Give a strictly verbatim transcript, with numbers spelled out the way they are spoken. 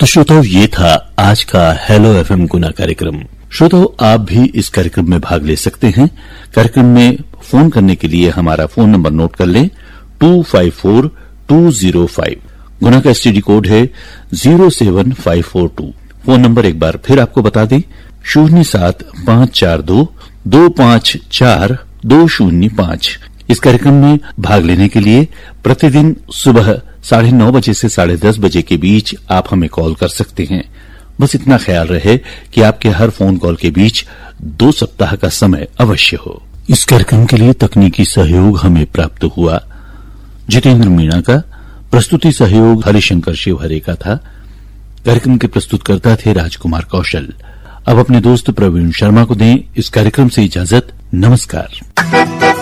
तो श्रोताओं, ये था आज का हेलो एफएम गुना कार्यक्रम। श्रोताओं, आप भी इस कार्यक्रम में भाग ले सकते हैं। कार्यक्रम में फोन करने के लिए हमारा फोन नंबर नोट कर लें, to five four to zero five. गुना का एसटीडी कोड है zero seven five four to. Phone number एक बार फिर आपको बता दें, शून्य सात पांच चार दो दो पांच चार दो शून्य पांच। इस कार्यक्रम में भाग लेने के लिए प्रतिदिन सुबह साढ़े नौ बजे से साढ़े दस बजे के बीच आप हमें कॉल कर सकते हैं। बस इतना ख्याल रहे कि आपके हर फोन कॉल के बीच दो सप्ताह का समय अवश्य हो। इस कार्यक्रम के लिए तकनीकी सहयोग हमें प्राप्त हुआ जितेंद्र मीणा का, प्रस्तुति सहयोग हरिशंकर शिवहरे का था। कार्यक्रम के प्रस्तुतकर्ता थे राजकुमार कौशल। अब अपने दोस्त प्रवीण शर्मा को दें इस कार्यक्रम से इजाजत। नमस्कार।